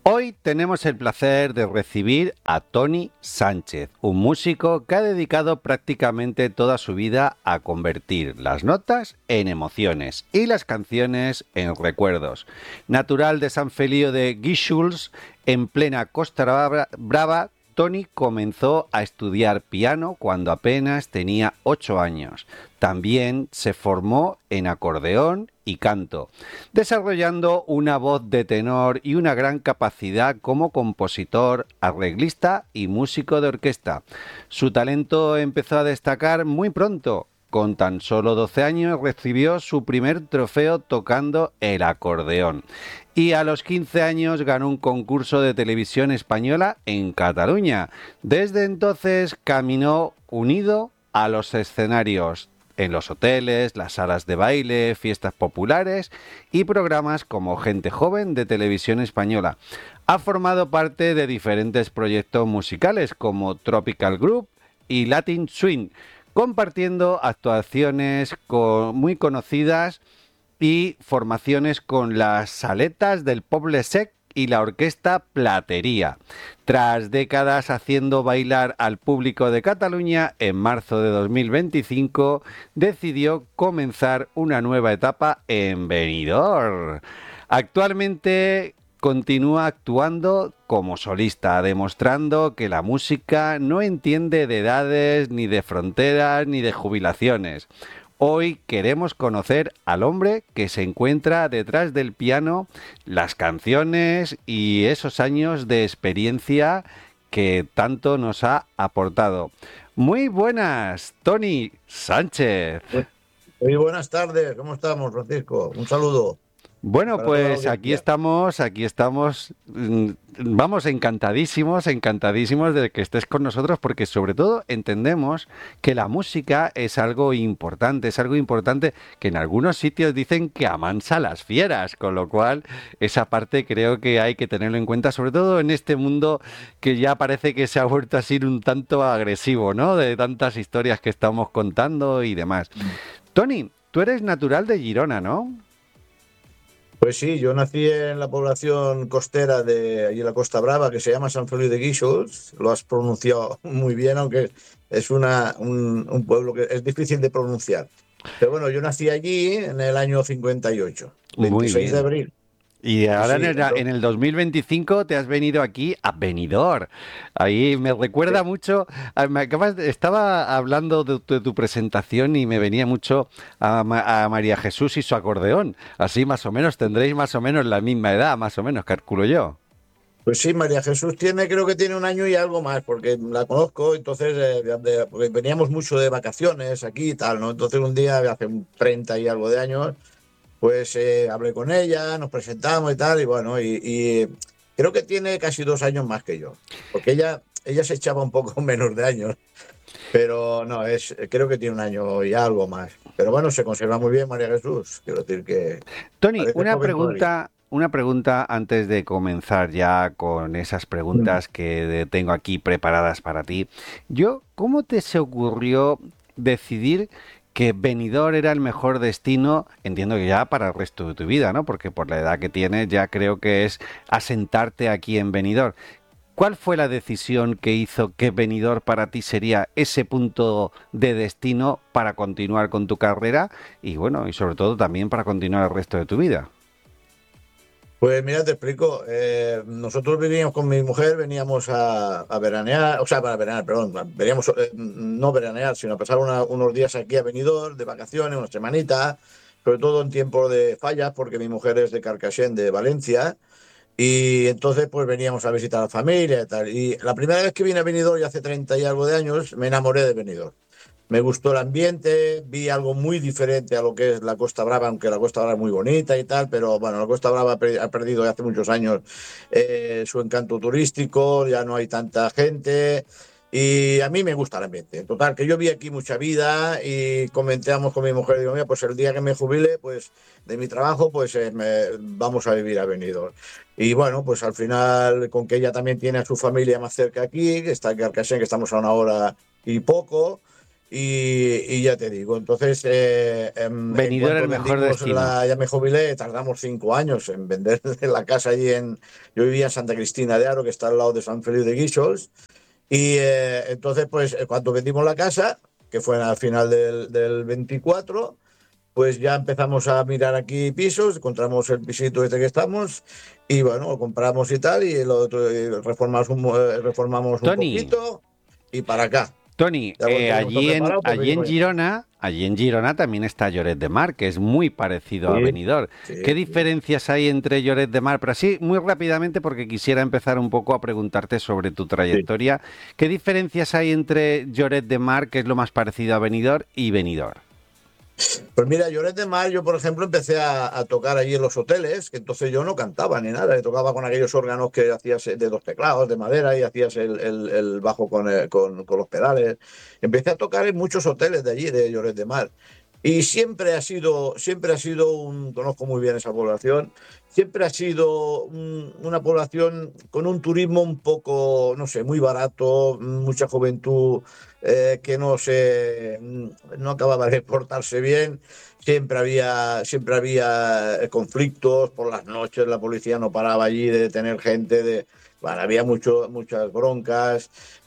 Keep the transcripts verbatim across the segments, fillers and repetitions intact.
Hoy tenemos el placer de recibir a Tony Sánchez, un músico que ha dedicado prácticamente toda su vida a convertir las notas en emociones y las canciones en recuerdos. Natural de San Feliu de Guíxols, en plena Costa Brava, Brava, Tony comenzó a estudiar piano cuando apenas tenía ocho años. También se formó en acordeón y canto, desarrollando una voz de tenor y una gran capacidad como compositor, arreglista y músico de orquesta. Su talento empezó a destacar muy pronto. Con tan solo doce años recibió su primer trofeo tocando el acordeón y a los quince años ganó un concurso de televisión española en Cataluña. Desde entonces caminó unido a los escenarios, en los hoteles, las salas de baile, fiestas populares y programas como Gente Joven de Televisión Española. Ha formado parte de diferentes proyectos musicales como Tropical Group y Latin Swing, compartiendo actuaciones con, muy conocidas y formaciones con las Saletas del Poble Sec y la Orquesta Platería. Tras décadas haciendo bailar al público de Cataluña, en marzo de dos mil veinticinco decidió comenzar una nueva etapa en Benidorm. Actualmente continúa actuando como solista, demostrando que la música no entiende de edades, ni de fronteras, ni de jubilaciones. Hoy queremos conocer al hombre que se encuentra detrás del piano, las canciones y esos años de experiencia que tanto nos ha aportado. Muy buenas, Tony Sánchez. Muy buenas tardes, ¿cómo estamos, Francisco? Un saludo Bueno, para toda la pues aquí audiencia. estamos, aquí estamos, mm, vamos encantadísimos, encantadísimos de que estés con nosotros porque sobre todo entendemos que la música es algo importante, es algo importante que en algunos sitios dicen que amansa las fieras, con lo cual esa parte creo que hay que tenerlo en cuenta, sobre todo en este mundo que ya parece que se ha vuelto así un tanto agresivo, ¿no? De tantas historias que estamos contando y demás. Tony, tú eres natural de Girona, ¿no? Pues sí, yo nací en la población costera de allí en la Costa Brava, que se llama San Feliu de Guíxols. Lo has pronunciado muy bien, aunque es una, un, un pueblo que es difícil de pronunciar. Pero bueno, yo nací allí en el año cincuenta y ocho, Muy veintiséis de bien. abril. Y Sí, ahora en sí, el, en entonces, el dos mil veinticinco te has venido aquí a Benidorm. Ahí me recuerda mucho, a- me acabas de- estaba hablando de, tu de tu presentación y me venía mucho a, Ma- a María Jesús y su acordeón. Así más o menos tendréis más o menos la misma edad, más o menos, calculo yo. pues sí, María Jesús tiene, creo que tiene un año y algo más, porque la conozco, entonces eh, de- de- porque veníamos mucho de vacaciones aquí y tal, ¿no? Entonces un día, hace un treinta y algo de años, pues eh, hablé con ella, nos presentamos y tal, y bueno, y, y creo que tiene casi dos años más que yo, porque ella, ella se echaba un poco menos de años, pero no, es, creo que tiene un año y algo más. Pero bueno, se conserva muy bien María Jesús, quiero decir que Tony, parece una joven todavía. pregunta, una pregunta antes de comenzar ya con esas Mm. preguntas que tengo aquí preparadas para ti. Yo, ¿cómo te se ocurrió decidir que Benidorm era el mejor destino? Entiendo que ya para el resto de tu vida, ¿no? Porque por la edad que tienes ya creo que es asentarte aquí en Benidorm. ¿Cuál fue la decisión que hizo que Benidorm para ti sería ese punto de destino para continuar con tu carrera y bueno, y sobre todo también para continuar el resto de tu vida? Pues mira, te explico. Eh, nosotros vivíamos con mi mujer, veníamos a, a veranear, o sea, para veranear, perdón, veníamos eh, no veranear, sino a pasar una- unos días aquí a Benidorm de vacaciones, una semanita, sobre todo en tiempo de fallas, porque mi mujer es de Carcaixent, de Valencia, y entonces pues veníamos a visitar a la familia y tal. Y la primera vez que vine a Benidorm, ya hace treinta y algo de años, me enamoré de Benidorm. Me gustó el ambiente, vi algo muy diferente a lo que es la Costa Brava, aunque la Costa Brava es muy bonita y tal, pero bueno, la Costa Brava ha per- ha perdido hace muchos años eh, su encanto turístico, ya no hay tanta gente y a mí me gusta el ambiente. En total, que yo vi aquí mucha vida y comentamos con mi mujer, digo, mira, pues el día que me jubile, pues de mi trabajo, pues eh, me- vamos a vivir a Benidorm. Y bueno, pues al final, con que ella también tiene a su familia más cerca aquí, que está en Carcassonne, que estamos a una hora y poco. y, y ya te digo, entonces eh, en, en Benidorm cuanto el mejor vendimos destino. la, ya me jubilé, tardamos cinco años en vender la casa allí en, yo vivía en Santa Cristina de Aro, que está al lado de San Feliu de Guíxols, y eh, entonces pues eh, cuando vendimos la casa, que fue al final del, del veinticuatro, pues ya empezamos a mirar aquí pisos, encontramos el pisito este que estamos y bueno, lo compramos y tal y lo otro, y reformamos, un, eh, reformamos un Tony, poquito y para acá. Tony, Ya cuando eh, teníamos todo allí en, preparado, pues allí en venimos ya. Girona, allí en Girona también está Lloret de Mar, que es muy parecido a Sí, Benidorm. ¿Qué sí, sí. diferencias hay entre Lloret de Mar? Pero así, muy rápidamente, porque quisiera empezar un poco a preguntarte sobre tu Sí. trayectoria. ¿Qué diferencias hay entre Lloret de Mar, que es lo más parecido a Benidorm, y Benidorm? Pues mira, Lloret de Mar, yo por ejemplo empecé a, a tocar allí en los hoteles, que entonces yo no cantaba ni nada, yo tocaba con aquellos órganos que hacías de dos teclados de madera y hacías el, el- el bajo con, el- con, con los pedales. Empecé a tocar en muchos hoteles de allí, de Lloret de Mar. Y siempre ha sido, siempre ha sido un, conozco muy bien esa población, siempre ha sido un- una población con un turismo un poco, no sé, muy barato, mucha juventud eh, que no se, no acababa de portarse bien. Siempre había, siempre había eh, conflictos por las noches, la policía no paraba allí de detener gente, de, bueno, había mucho, muchas broncas.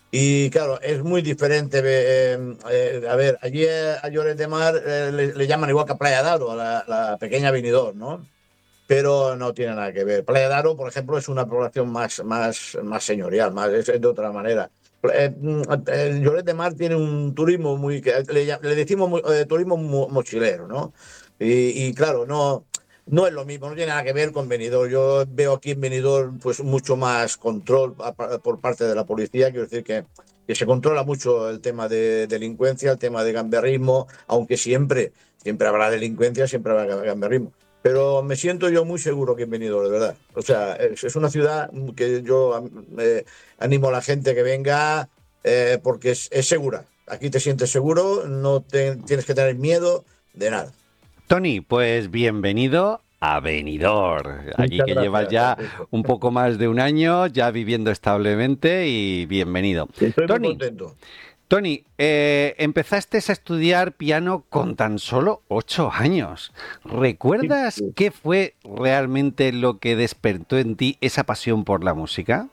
Y claro, es muy diferente. Eh, eh, a ver, allí eh, a Lloret de Mar eh, le, le llaman igual que a Playa Daro, a la, la pequeña Benidorm, ¿no? Pero no tiene nada que ver. Playa de Aro, por ejemplo, es una población más, más, más señorial, más, es de otra manera. Eh, mm, el Lloret de Mar tiene un turismo muy, que le, llam- le decimos muy- eh, turismo mo- mochilero, ¿no? Y, y claro, no, no es lo mismo, no tiene nada que ver con Benidorm. Yo veo aquí en Benidorm pues mucho más control a- pa- por parte de la policía, quiero decir que, que se controla mucho el tema de delincuencia, el tema de gamberrismo, aunque siempre, siempre habrá delincuencia, siempre habrá gamberrismo, pero me siento yo muy seguro que he venido, de verdad. O sea, es, es una ciudad que yo eh, animo a la gente que venga eh, porque es, es segura. Aquí te sientes seguro, no te, tienes que tener miedo de nada. Tony, pues bienvenido a Benidorm. Aquí Muchas que llevas gracias, ya Francisco. un poco más de un año, ya viviendo establemente y bienvenido. Estoy muy Tony, contento. Tony, eh, empezaste a estudiar piano con tan solo ocho años. Sí. ¿Recuerdas qué fue realmente lo que despertó en ti esa pasión por la música?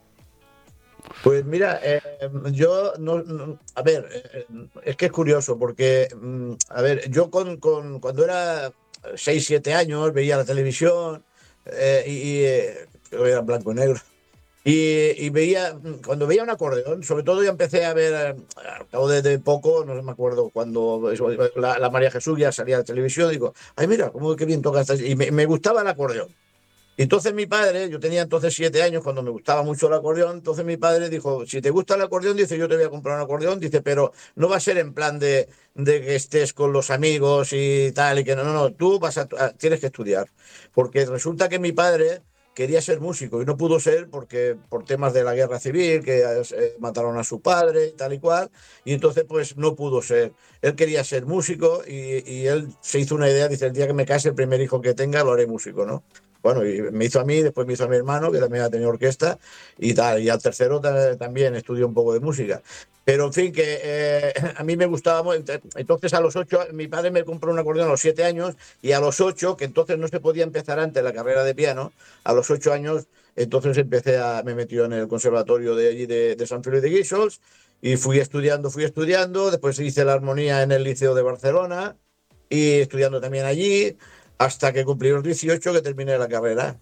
Pues mira, eh, yo no, no- a ver, eh, es que es curioso porque, mm, a ver, yo con, con- cuando era seis siete años veía la televisión eh, y, y, eh, creo que era en blanco y negro. Y, y veía, cuando veía un acordeón, sobre todo ya empecé a ver, eh, al cabo de, de poco, no me acuerdo, cuando eso, la, la María Jesús ya salía de televisión, digo, ay, mira, cómo qué bien toca esta. Y me, me gustaba el acordeón. Y entonces mi padre, yo tenía entonces siete años cuando me gustaba mucho el acordeón, entonces mi padre dijo, si te gusta el acordeón, dice, yo te voy a comprar un acordeón, dice, pero no va a ser en plan de, de que estés con los amigos y tal, y que no, no, no, tú vas a, a- tienes que estudiar. Porque resulta que mi padre quería ser músico y no pudo ser porque por temas de la guerra civil, que eh, mataron a su padre, tal y cual, y entonces pues no pudo ser. Él quería ser músico y, y él se hizo una idea, dice, el día que me case, el primer hijo que tenga, lo haré músico, ¿no? Bueno, y me hizo a mí, después me hizo a mi hermano, que también ha tenido orquesta, y tal. Y al tercero ta- también estudió un poco de música. Pero en fin, que eh, a mí me gustaba. mu- Entonces, a los ocho, mi padre me compró un acordeón a los siete años, y a los ocho, que entonces no se podía empezar antes la carrera de piano, a los ocho años, entonces empecé a, me metió en el conservatorio de allí de, de San Feliu de Guíxols, y fui estudiando, fui estudiando. Después hice la armonía en el Liceo de Barcelona, y estudiando también allí hasta que cumplí los dieciocho que terminé la carrera.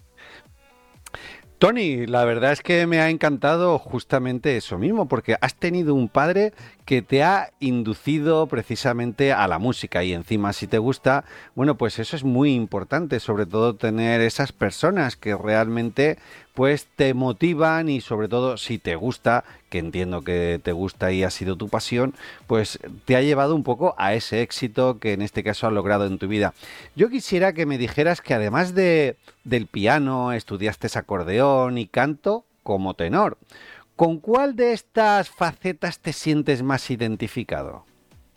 Tony, la verdad es que me ha encantado justamente eso mismo, porque has tenido un padre que te ha inducido precisamente a la música y encima si te gusta, bueno, pues eso es muy importante, sobre todo tener esas personas que realmente pues te motivan y sobre todo si te gusta, que entiendo que te gusta y ha sido tu pasión, pues te ha llevado un poco a ese éxito que en este caso has logrado en tu vida. Yo quisiera que me dijeras que además de, del piano estudiaste acordeón y canto como tenor. ¿Con cuál de estas facetas te sientes más identificado?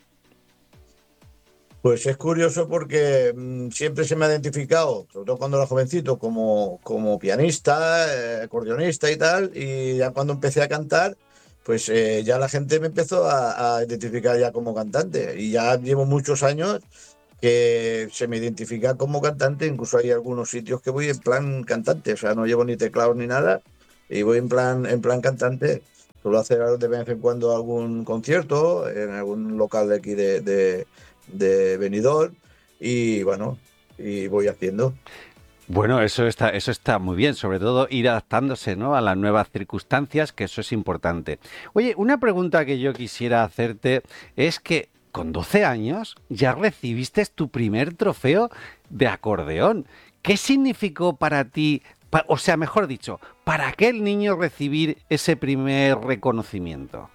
Pues es curioso porque mm, siempre se me ha identificado, sobre todo cuando era jovencito, como, como pianista, eh, acordeonista y tal, y ya cuando empecé a cantar, pues eh, ya la gente me empezó a, a identificar ya como cantante. Y ya llevo muchos años que se me identifica como cantante. Incluso hay algunos sitios que voy en plan cantante, o sea, no llevo ni teclados ni nada, y voy en plan, en plan cantante. Suelo hacer de vez en cuando algún concierto en algún local de aquí de, de, de Benidorm, y bueno, y voy haciendo. Bueno, eso está, eso está muy bien, sobre todo ir adaptándose, ¿no?, a las nuevas circunstancias, que eso es importante. Oye, una pregunta que yo quisiera hacerte es que con doce años ya recibiste tu primer trofeo de acordeón. ¿Qué significó para ti, pa- o sea, mejor dicho, para aquel niño recibir ese primer reconocimiento?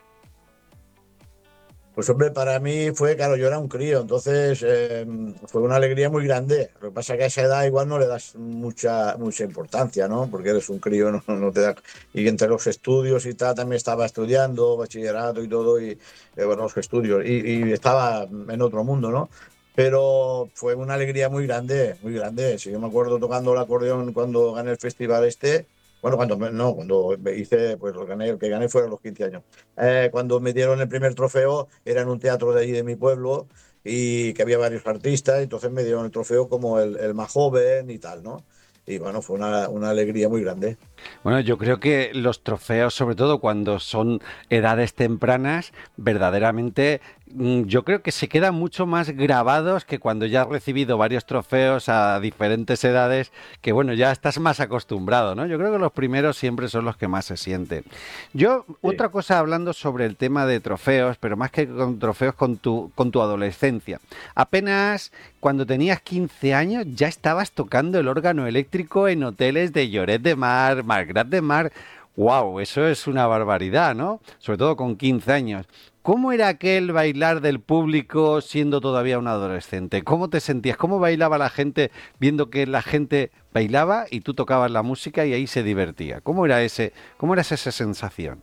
Pues hombre, para mí fue, claro, yo era un crío, entonces eh, fue una alegría muy grande. Lo que pasa es que a esa edad igual no le das mucha mucha importancia, ¿no? Porque eres un crío, no, no te da... Y entre los estudios y tal, también estaba estudiando, bachillerato y todo, y eh, bueno, los estudios, y, y estaba en otro mundo, ¿no? Pero fue una alegría muy grande, muy grande. Si yo me acuerdo tocando el acordeón cuando gané el festival este, bueno, cuando me- no, cuando me hice, pues lo gané, el que gané fueron los quince años. Eh, cuando me dieron el primer trofeo, era en un teatro de allí de mi pueblo, y que había varios artistas, entonces me dieron el trofeo como el, el más joven y tal, ¿no? Y bueno, fue una, una alegría muy grande. Bueno, yo creo que los trofeos, sobre todo cuando son edades tempranas, verdaderamente mm, yo creo que se quedan mucho más grabados que cuando ya has recibido varios trofeos a diferentes edades, que bueno, ya estás más acostumbrado, ¿no? Yo creo que los primeros siempre son los que más se sienten. Yo, Sí. otra cosa hablando sobre el tema de trofeos, pero más que con trofeos con tu, con tu adolescencia. Apenas cuando tenías quince años ya estabas tocando el órgano eléctrico en hoteles de Lloret de Mar, Malgrat de Mar. ¡Wow! Eso es una barbaridad, ¿no? Sobre todo con quince años. ¿Cómo era aquel bailar del público siendo todavía un adolescente? ¿Cómo te sentías? ¿Cómo bailaba la gente viendo que la gente bailaba y tú tocabas la música y ahí se divertía? ¿Cómo era ese, cómo era esa sensación?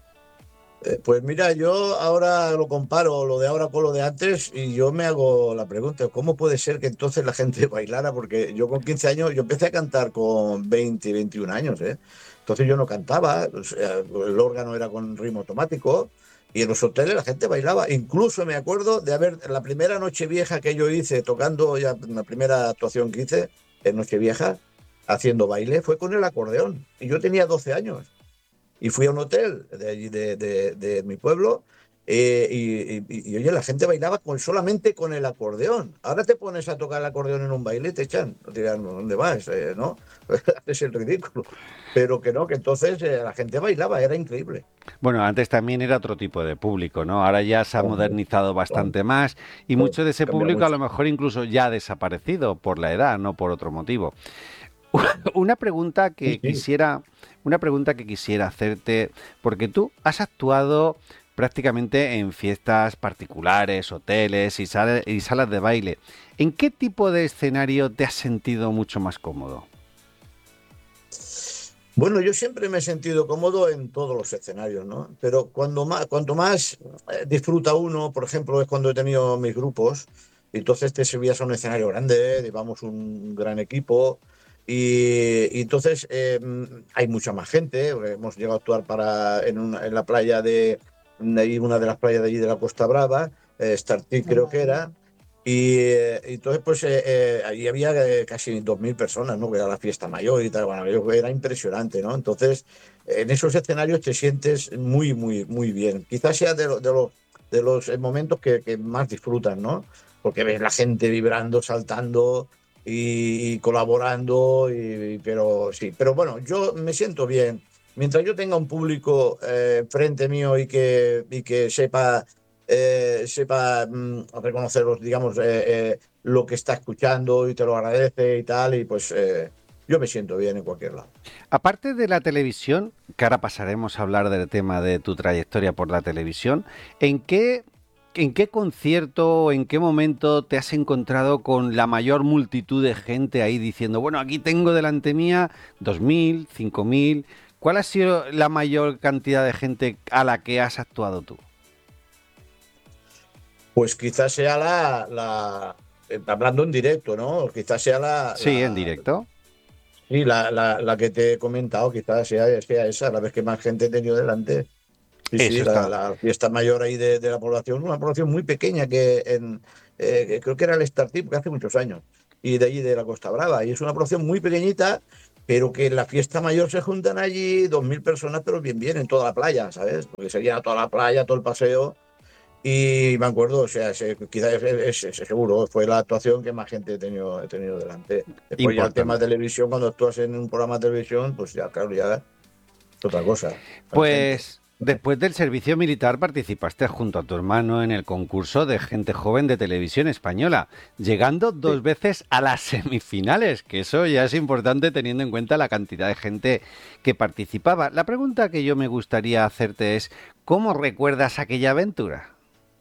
Eh, Pues mira, yo ahora lo comparo lo de ahora con lo de antes, y yo me hago la pregunta, ¿cómo puede ser que entonces la gente bailara? Porque yo con quince años, yo empecé a cantar con veinte, veintiún años, ¿eh? Entonces yo no cantaba, o sea, el órgano era con ritmo automático, y en los hoteles la gente bailaba. Incluso me acuerdo de haber, la primera Nochevieja que yo hice, tocando ya la primera actuación que hice en Nochevieja, haciendo baile, fue con el acordeón. Y yo tenía doce años. Y fui a un hotel de allí de, de, de mi pueblo, eh, y, y, y, oye, la gente bailaba con, solamente con el acordeón. Ahora te pones a tocar el acordeón en un baile y te echan, no te dirán, ¿dónde vas? Eh, ¿no? Haces el ridículo. Pero que no, que entonces eh, la gente bailaba, era increíble. Bueno, antes también era otro tipo de público, ¿no? Ahora ya se ha Hombre, modernizado hombre, bastante más y hombre, mucho de ese cambia público a mucho. lo mejor incluso ya ha desaparecido por la edad, no por otro motivo. Una pregunta Sí, que sí. quisiera, una pregunta que quisiera hacerte, porque tú has actuado prácticamente en fiestas particulares, hoteles y, sala- y salas de baile. ¿En qué tipo de escenario te has sentido mucho más cómodo? Bueno, yo siempre me he sentido cómodo en todos los escenarios, ¿no? Pero cuando más, cuanto más eh, disfruta uno, por ejemplo, es cuando he tenido mis grupos, y entonces te subías a un escenario grande, llevamos un gran equipo, y, y entonces eh, hay mucha más gente. Hemos llegado a actuar para, en, una- en la playa de, de ahí, una de las playas de allí de la Costa Brava, eh, Startic creo que era. Y eh, entonces, pues eh, eh, allí había eh, casi dos mil personas, ¿no? Que era la fiesta mayor y tal. Bueno, yo- era impresionante, ¿no? Entonces, en esos escenarios te sientes muy, muy, muy bien. Quizás sea de, lo- de, los de los eh, momentos que, que más disfrutan, ¿no? Porque ves la gente vibrando, saltando y, y colaborando, y, pero sí. Pero bueno, yo me siento bien. Mientras yo tenga un público eh, frente mío, y que, y que sepa eh, sepa mm, reconocer, digamos, eh, eh, lo que está escuchando, y te lo agradece y tal, y pues eh, yo me siento bien en cualquier lado. Aparte de la televisión, que ahora pasaremos a hablar del tema de tu trayectoria por la televisión, ¿en qué, en qué concierto o en qué momento te has encontrado con la mayor multitud de gente ahí diciendo, bueno, aquí tengo delante mía dos mil, cinco mil? ¿Cuál ha sido la mayor cantidad de gente a la que has actuado tú? Pues quizás sea la, la eh, hablando en directo, ¿no? Quizás sea la, Sí, en la, directo. sí, la, la, la que te he comentado, quizás sea, sea esa, la vez que más gente he tenido delante. Sí, sí, Eso la, está. la fiesta mayor ahí de, de la población, una población muy pequeña que en, eh, que creo que era el Estartip, que hace muchos años, y de allí de la Costa Brava. Y es una población muy pequeñita, pero que en la fiesta mayor se juntan allí dos mil personas, pero bien, bien, en toda la playa, ¿sabes? Porque se llena toda la playa, todo el paseo. Y me acuerdo, o sea, se- quizás es, es- es- seguro, fue la actuación que más gente he tenido, he tenido delante. Después ya el tema de Importante. televisión, cuando actúas en un programa de televisión, pues ya, claro, ya es otra cosa, la gente. Pues después del servicio militar participaste junto a tu hermano en el concurso de gente joven de televisión española, llegando Sí. dos veces a las semifinales, que eso ya es importante teniendo en cuenta la cantidad de gente que participaba. La pregunta que yo me gustaría hacerte es, ¿cómo recuerdas aquella aventura?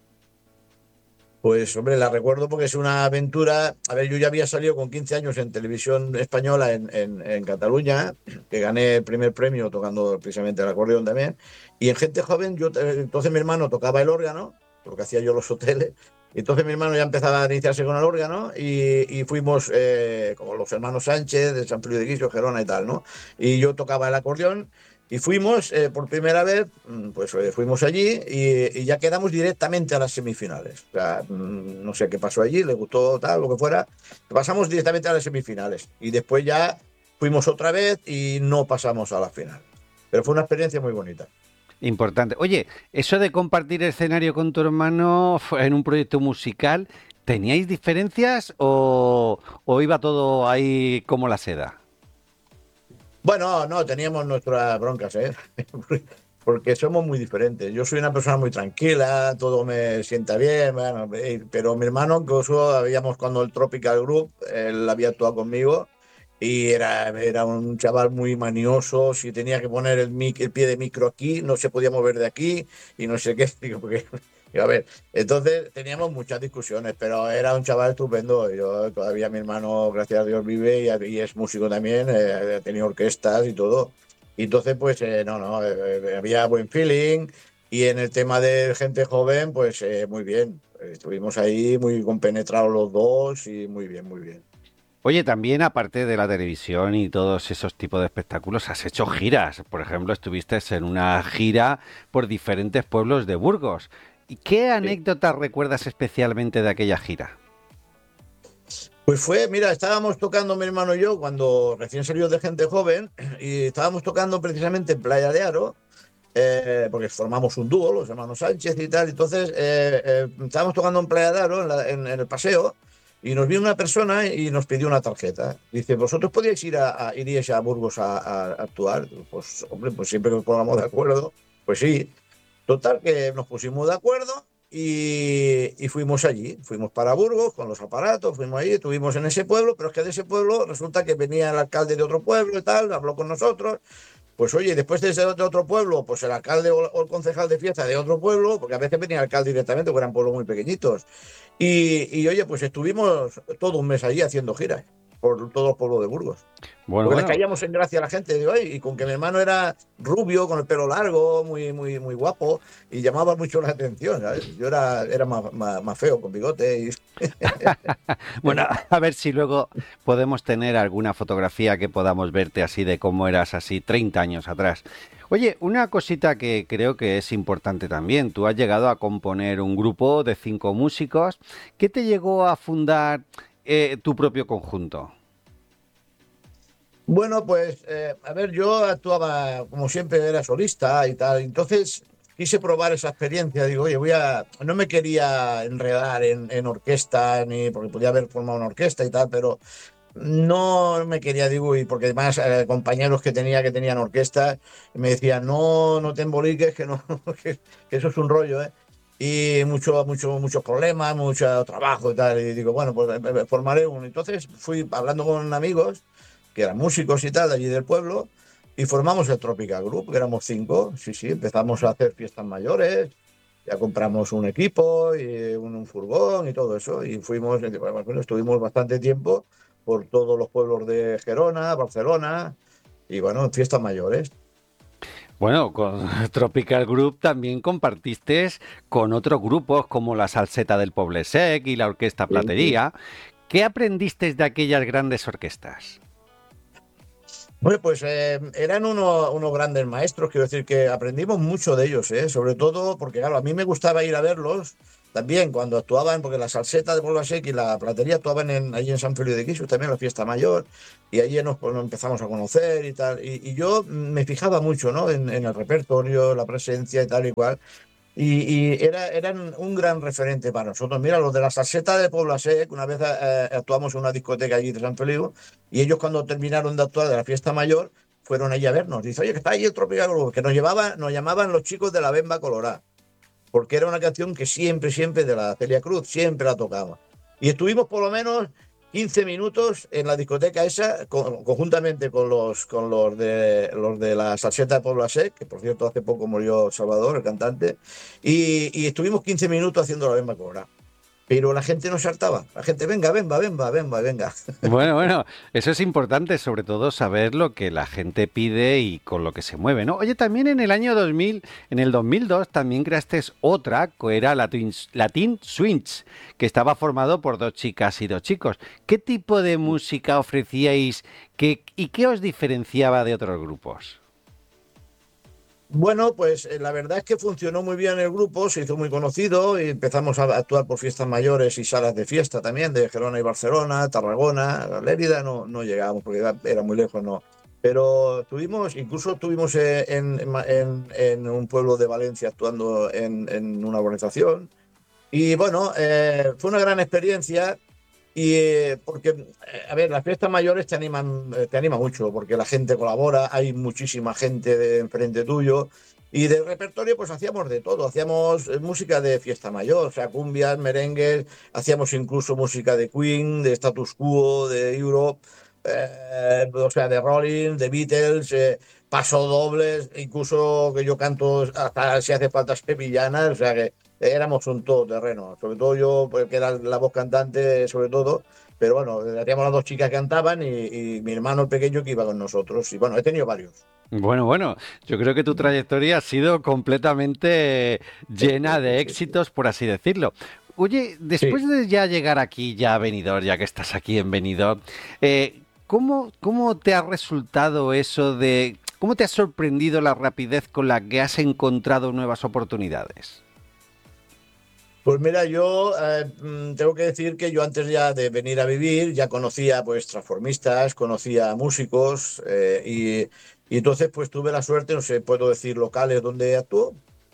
Pues hombre, la recuerdo porque es una aventura. A ver, yo ya había salido con quince años en televisión española en, en, en Cataluña, que gané el primer premio tocando precisamente el acordeón también. Y en Gente Joven, yo eh, entonces mi hermano tocaba el órgano, porque hacía yo los hoteles. Y entonces mi hermano ya empezaba a iniciarse con el órgano y, y fuimos eh, como los hermanos Sánchez, de San Feliu de Guixo, Gerona y tal, ¿no? Y yo tocaba el acordeón. Y fuimos eh, por primera vez, mm, pues eh, fuimos allí y, y ya quedamos directamente a las semifinales. O sea, mm, no sé qué pasó allí, le gustó tal, lo que fuera. Pasamos directamente a las semifinales y después ya fuimos otra vez y no pasamos a la final. Pero fue una experiencia muy bonita. Importante. Oye, eso de compartir escenario con tu hermano fue en un proyecto musical, ¿teníais diferencias o, o iba todo ahí como la seda? Bueno, no, teníamos nuestras broncas, ¿eh? Porque somos muy diferentes. Yo soy una persona muy tranquila, todo me sienta bien, bueno, eh, pero mi hermano, incluso habíamos cuando el Tropical Group, él había actuado conmigo y era, era un chaval muy manioso. Si tenía que poner el, mic, el pie de micro aquí, no se podía mover de aquí y no sé qué. Digo, porque, a ver, entonces teníamos muchas discusiones, pero era un chaval estupendo. Yo todavía mi hermano, gracias a Dios, vive y, y es músico también, eh, ha tenido orquestas y todo. Y entonces, pues, eh, no, no, eh, eh, había buen feeling. Y en el tema de gente joven, pues eh, muy bien. Estuvimos ahí muy compenetrados los dos y muy bien, muy bien. Oye, también aparte de la televisión y todos esos tipos de espectáculos, has hecho giras. Por ejemplo, estuviste en una gira por diferentes pueblos de Burgos. ¿Y qué Sí. anécdotas recuerdas especialmente de aquella gira? Pues fue, mira, estábamos tocando mi hermano y yo cuando recién salió de gente joven y estábamos tocando precisamente en Playa de Aro, eh, porque formamos un dúo, los hermanos Sánchez y tal. Entonces eh, eh, estábamos tocando en Playa de Aro, en, la- en- en el paseo, y nos vino una persona y nos pidió una tarjeta. Dice, ¿vosotros podíais ir a, a, iríais a Burgos a, a actuar? Pues, hombre, pues siempre nos pongamos de acuerdo. Pues sí. Total, que nos pusimos de acuerdo y, y fuimos allí. Fuimos para Burgos con los aparatos, fuimos allí, estuvimos en ese pueblo, pero es que de ese pueblo resulta que venía el alcalde de otro pueblo y tal, habló con nosotros. Pues oye, después de ese de otro pueblo, pues el alcalde o, o el concejal de fiesta de otro pueblo, porque a veces venía el alcalde directamente, porque eran pueblos muy pequeñitos. Y, y oye, pues estuvimos todo un mes allí haciendo giras por todo el pueblo de Burgos. Bueno, Porque les bueno, caíamos en gracia a la gente, digo, "Ay", y con que mi hermano era rubio, con el pelo largo, muy, muy, muy guapo, y llamaba mucho la atención, ¿sabes? Yo era, era más, más, más feo, con bigote. Y... bueno, a ver si luego podemos tener alguna fotografía que podamos verte así de cómo eras así treinta años atrás. Oye, una cosita que creo que es importante también. Tú has llegado a componer un grupo de cinco músicos. ¿Qué te llegó a fundar eh, tu propio conjunto? Bueno, pues, eh, a ver, yo actuaba, como siempre, era solista y tal, entonces quise probar esa experiencia, digo, oye, voy a... No me quería enredar en, en orquesta, ni porque podía haber formado una orquesta y tal, pero no me quería, digo, y porque además eh, compañeros que tenía que tenían orquesta me decían, no, no te emboliques, que no, que, que eso es un rollo, ¿eh? Y mucho, mucho, muchos problemas, mucho trabajo y tal. Y digo, bueno, pues eh, eh, formaré uno. Entonces fui hablando con amigos que eran músicos y tal, de allí del pueblo, y formamos el Tropical Group, que éramos cinco. Sí, sí, empezamos a hacer fiestas mayores, ya compramos un equipo, y un, un furgón y todo eso, y fuimos, eh, bueno, estuvimos bastante tiempo por todos los pueblos de Gerona, Barcelona, y bueno, en fiestas mayores. Bueno, con Tropical Group también compartiste con otros grupos como la Salseta del Poble Sec y la Orquesta Sí, sí. Platería. ¿Qué aprendiste de aquellas grandes orquestas? Bueno, pues eh, eran uno- unos grandes maestros, quiero decir que aprendimos mucho de ellos, ¿eh? Sobre todo porque, claro, a mí me gustaba ir a verlos también cuando actuaban, porque la Salseta de Puebla Sec y la Platería actuaban en, allí en San Feliu de Guixos, también en la fiesta mayor, y allí nos, pues, nos empezamos a conocer y tal. Y, y yo me fijaba mucho, ¿no? En, en el repertorio, la presencia y tal y cual. Y, y era, eran un gran referente para nosotros. Mira, los de la Salseta de Puebla Sec, una vez eh, actuamos en una discoteca allí de San Feliu, y ellos cuando terminaron de actuar de la fiesta mayor, fueron allí a vernos. Dice, oye, que está ahí el Tropical Group, que nos llevaba, nos llamaban los chicos de la Bemba Colorada, porque era una canción que siempre, siempre de la Celia Cruz, siempre la tocaba. Y estuvimos por lo menos quince minutos en la discoteca esa, con- conjuntamente con los, con los de, los de la Salseta de Puebla Sec, que por cierto hace poco murió Salvador, el cantante, y, y estuvimos quince minutos haciendo la Bemba Colorada. Pero la gente no saltaba, la gente, venga, venga, venga, venga, venga. Bueno, bueno, eso es importante, sobre todo saber lo que la gente pide y con lo que se mueve, ¿no? Oye, también en el año dos mil, en el dos mil dos, también creaste otra, que era Latin, Latin Swings, que estaba formado por dos chicas y dos chicos. ¿Qué tipo de música ofrecíais qué, y qué os diferenciaba de otros grupos? Bueno, pues eh, la verdad es que funcionó muy bien el grupo, se hizo muy conocido y empezamos a actuar por fiestas mayores y salas de fiesta también, de Gerona y Barcelona, Tarragona, a Lérida no, no llegábamos porque era, era muy lejos, no. Pero tuvimos, incluso tuvimos eh, en, en- en un pueblo de Valencia actuando en, en una organización. Y bueno, eh, fue una gran experiencia y eh, porque, eh, a ver, las fiestas mayores te animan, eh, te anima mucho, porque la gente colabora, hay muchísima gente de enfrente tuyo. Y de repertorio, pues hacíamos de todo. Hacíamos eh, música de fiesta mayor, o sea, cumbias, merengues, hacíamos incluso música de Queen, de Status Quo, de Europe, eh, o sea, de Rolling, de Beatles, eh, pasodobles, incluso que yo canto hasta si hace falta sevillanas, o sea que éramos un todoterreno, sobre todo yo, pues, que era la voz cantante, sobre todo, pero bueno, teníamos las dos chicas que cantaban y, y mi hermano el pequeño que iba con nosotros. Y bueno, he tenido varios. Bueno, bueno, yo creo que tu trayectoria ha sido completamente llena de Sí, sí. éxitos, por así decirlo. Oye, Sí. después de ya llegar aquí, ya a Benidorm, ya que estás aquí en Benidorm, eh, ¿cómo, cómo te ha resultado eso de... ¿Cómo te ha sorprendido la rapidez con la que has encontrado nuevas oportunidades? Pues mira, yo eh, mm, tengo que decir que yo antes ya de venir a vivir ya conocía pues transformistas, conocía músicos eh, y, y entonces pues tuve la suerte, no sé, puedo decir locales donde actúo.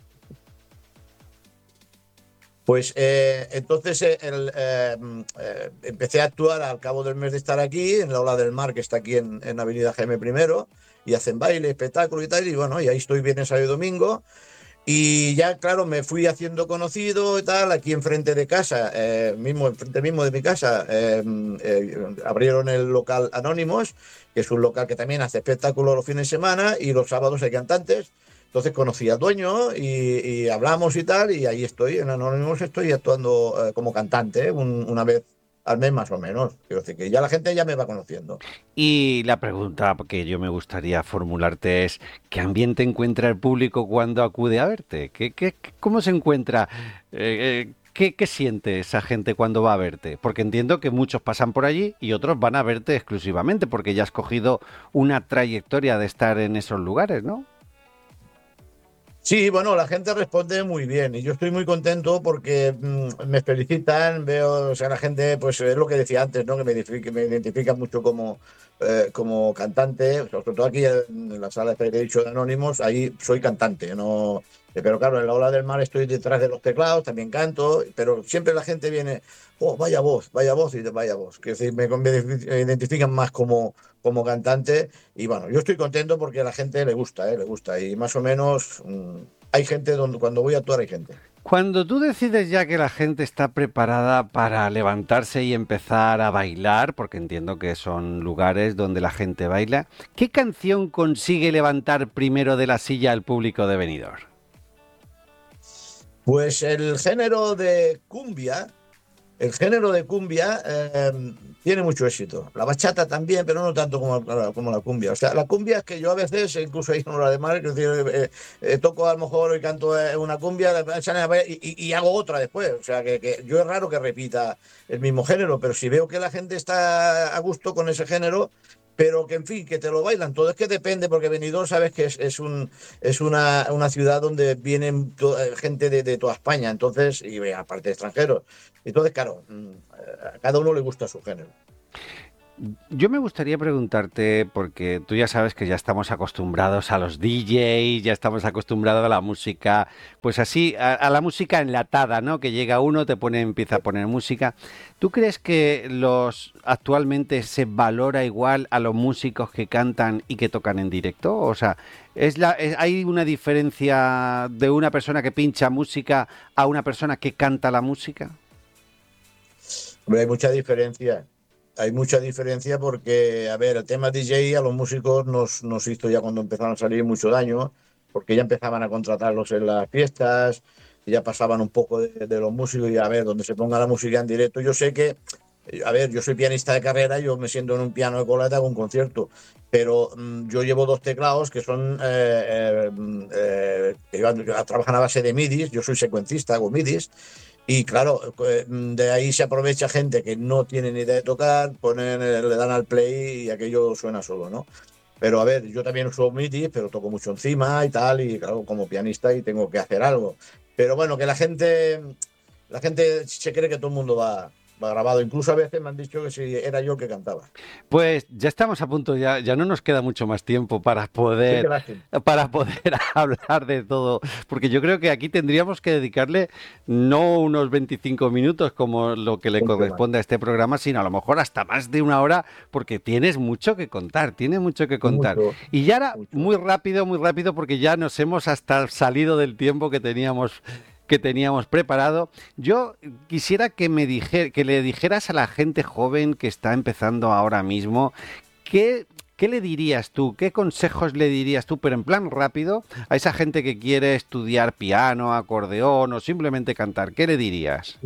Pues eh, entonces eh, el, eh, mm, eh, empecé a actuar al cabo del mes de estar aquí, en la Ola del Mar, que está aquí en, en Avenida Jaime primero, y hacen baile, espectáculo y tal, y bueno, y ahí estoy viernes, sábado y domingo. Y ya, claro, me fui haciendo conocido y tal, aquí enfrente de casa, eh, mismo, enfrente mismo de mi casa, eh, eh, abrieron el local Anónimos, que es un local que también hace espectáculos los fines de semana y los sábados hay cantantes. Entonces conocí al dueño y, y hablamos y tal, y ahí estoy, en Anónimos estoy actuando eh, como cantante, un- una vez al mes más o menos. Quiero decir que ya la gente ya me va conociendo. Y la pregunta que yo me gustaría formularte es, ¿qué ambiente encuentra el público cuando acude a verte? ¿Qué, qué- qué- cómo se encuentra? Eh, eh, ¿qué, qué siente esa gente cuando va a verte? Porque entiendo que muchos pasan por allí y otros van a verte exclusivamente porque ya has cogido una trayectoria de estar en esos lugares, ¿no? Sí, bueno, la gente responde muy bien y yo estoy muy contento porque mm, me felicitan, veo, o sea, la gente, pues es lo que decía antes, ¿no? Que me identifica, me identifica mucho como, eh, como cantante, sobre todo aquí en la sala que he dicho de Anónimos, ahí soy cantante, ¿no? Eh, Pero claro, en la Ola del Mar estoy detrás de los teclados, también canto, pero siempre la gente viene, oh, vaya voz, vaya voz y vaya voz, que decir, me, me identifican más como, como cantante y bueno, yo estoy contento porque a la gente le gusta, ¿eh? Le gusta. Y más o menos mm, hay gente donde cuando voy a actuar hay gente. Cuando tú decides ya que la gente está preparada para levantarse y empezar a bailar, porque entiendo que son lugares donde la gente baila, ¿qué canción consigue levantar primero de la silla al público de Benidorm? Pues el género de cumbia, el género de cumbia eh, tiene mucho éxito. La bachata también, pero no tanto como, la- como la cumbia. O sea, la cumbia es que yo a veces, incluso ahí en la de mar, es decir, eh, eh, toco a lo mejor y canto eh, una cumbia y, y- y hago otra después. O sea, que, que yo es raro que repita el mismo género, pero si veo que la gente está a gusto con ese género, pero que en fin, que te lo bailan todo. Es que depende, porque Benidorm sabes que es, es, un, es una, una ciudad donde vienen to- eh, gente de, de toda España, entonces, y eh, aparte de extranjeros. Entonces, claro, mm, a cada uno le gusta su género. Yo me gustaría preguntarte, porque tú ya sabes que ya estamos acostumbrados a los D Js, ya estamos acostumbrados a la música, pues así, a, a la música enlatada, ¿no? Que llega uno, te pone, empieza a poner música. ¿Tú crees que los actualmente se valora igual a los músicos que cantan y que tocan en directo? O sea, es la, es- ¿hay una diferencia de una persona que pincha música a una persona que canta la música? Hombre, hay mucha diferencia. Hay mucha diferencia porque, a ver, el tema D J a los músicos nos, nos hizo ya cuando empezaron a salir mucho daño, porque ya empezaban a contratarlos en las fiestas, y ya pasaban un poco de, de los músicos y a ver, donde se ponga la música en directo. Yo sé que, eh, a ver, yo soy pianista de carrera, yo me siento en un piano de cola y te hago un concierto, pero mm, yo llevo dos teclados que son, eh, eh, mm, eh, que iban- trabajan a base de midis, yo soy secuencista, hago midis. Y claro, eh, de ahí se aprovecha gente que no tiene ni idea de tocar, ponen, eh, le dan al play y aquello suena solo, ¿no? Pero a ver, yo también uso MIDI, pero toco mucho encima y tal, y claro, como pianista y tengo que hacer algo. Pero bueno, que la gente, la gente se cree que todo el mundo va, va grabado. Incluso a veces me han dicho que si era yo el que cantaba. Pues ya estamos a punto, ya, ya no nos queda mucho más tiempo para Sí, qué poder, lástima. para poder hablar de todo, porque yo creo que aquí tendríamos que dedicarle no unos veinticinco minutos como lo que le Mucho más. corresponde a este programa, sino a lo mejor hasta más de una hora, porque tienes mucho que contar, tienes mucho que contar. Mucho, Y ya ahora, mucho. muy rápido, muy rápido, porque ya nos hemos hasta salido del tiempo que teníamos que teníamos preparado. Yo quisiera que me dije, que le dijeras a la gente joven que está empezando ahora mismo, ¿qué, qué le dirías tú? ¿Qué consejos le dirías tú? Pero en plan rápido, a esa gente que quiere estudiar piano, acordeón o simplemente cantar, ¿qué le dirías?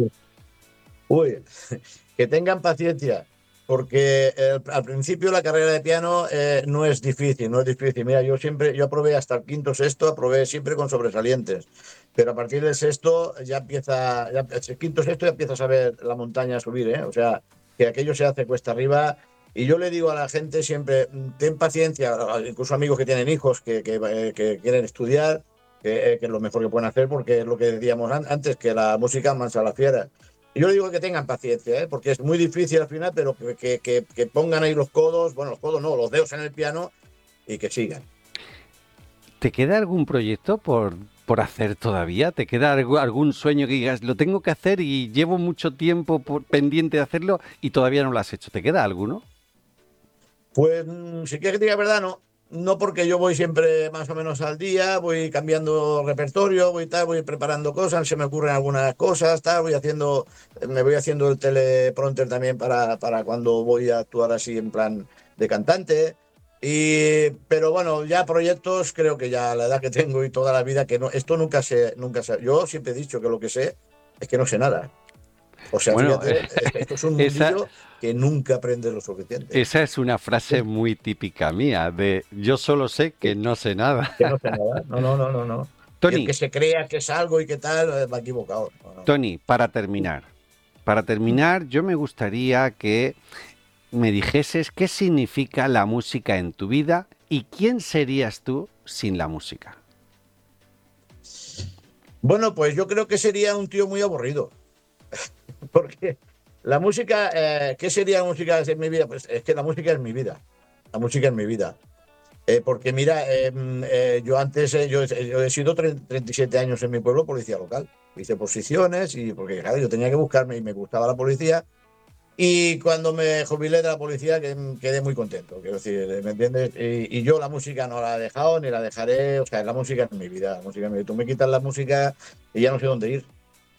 Uy, que tengan paciencia, porque eh, al principio la carrera de piano eh, no es difícil, no es difícil. Mira, yo siempre, yo aprobé hasta el quinto, sexto, aprobé siempre con sobresalientes, pero a partir del sexto ya empieza, ya, el quinto, sexto ya empiezas a ver la montaña a subir, ¿eh? O sea, que aquello se hace cuesta arriba. Y yo le digo a la gente siempre, mm, ten paciencia, incluso amigos que tienen hijos que, que, eh, que quieren estudiar, que, eh, que es lo mejor que pueden hacer, porque es lo que decíamos an- antes, que la música mansa a la fiera. Yo le digo que tengan paciencia, ¿eh? Porque es muy difícil al final, pero que, que, que, que pongan ahí los codos, bueno, los codos no, los dedos en el piano y que sigan. ¿Te queda algún proyecto por, por hacer todavía? ¿Te queda algu- algún sueño que digas, lo tengo que hacer y llevo mucho tiempo por- pendiente de hacerlo y todavía no lo has hecho? ¿Te queda alguno? Pues mm, si quieres que te diga la verdad, no. No porque yo voy siempre más o menos al día, voy cambiando repertorio, voy tal, voy preparando cosas, se me ocurren algunas cosas, tal, voy haciendo, me voy haciendo el teleprompter también para, para cuando voy a actuar así en plan de cantante. Y, pero bueno, ya proyectos, creo que ya a la edad que tengo y toda la vida, que no, esto nunca sé, nunca sé. Yo siempre he dicho que lo que sé es que no sé nada. O sea, Bueno, fíjate, esto es un esa, mundillo que nunca aprendes lo suficiente. esa es una frase muy típica mía, de yo solo sé que no sé nada. Que no sé nada. No, no, no, no, no. Y el Tony, que se crea que es algo y que tal, eh, va equivocado. No, no. Tony, para terminar, para terminar, yo me gustaría que me dijeses qué significa la música en tu vida y quién serías tú sin la música. Bueno, pues yo creo que sería un tío muy aburrido. Porque la música, eh, ¿qué sería la música en mi vida? Pues es que la música es mi vida. La música es mi vida. Eh, porque mira, eh, eh, yo antes, eh, yo, yo he sido tre- treinta y siete años en mi pueblo policía local. Hice posiciones y porque claro, yo tenía que buscarme y me gustaba la policía. Y cuando me jubilé de la policía que- quedé muy contento, quiero decir, ¿me entiendes? Y, y yo la música no la he dejado ni la dejaré, o sea, la música es mi vida, la música es mi vida. Tú me quitas la música y ya no sé dónde ir.